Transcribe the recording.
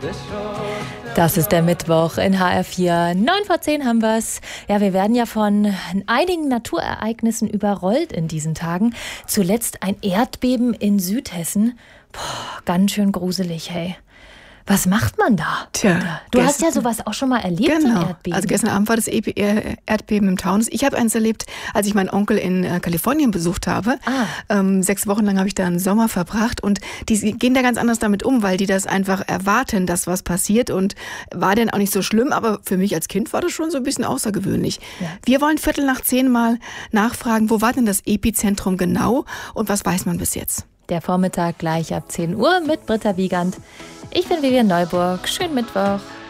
Das ist der Mittwoch in HR4. 9:10 haben wir's. Ja, wir werden ja von einigen Naturereignissen überrollt in diesen Tagen. Zuletzt ein Erdbeben in Südhessen. Ganz schön gruselig, hey. Was macht man da? Tja, du hast ja sowas auch schon mal erlebt, genau. So ein Erdbeben. Also gestern Abend war das Erdbeben im Taunus. Ich habe eins erlebt, als ich meinen Onkel in Kalifornien besucht habe. 6 Wochen lang habe ich da einen Sommer verbracht und die gehen da ganz anders damit um, weil die das einfach erwarten, dass was passiert und war dann auch nicht so schlimm, aber für mich als Kind war das schon so ein bisschen außergewöhnlich. Ja. Wir wollen 9:15 mal nachfragen, wo war denn das Epizentrum genau und was weiß man bis jetzt? Der Vormittag gleich ab 10 Uhr mit Britta Wiegand. Ich bin Vivian Neuburg. Schönen Mittwoch.